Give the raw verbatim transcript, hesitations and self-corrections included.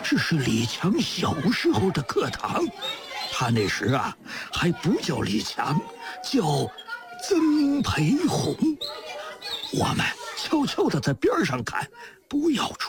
这是李强小时候的课堂，他那时啊还不叫李强，叫曾培红。我们悄悄地在边上看，不要出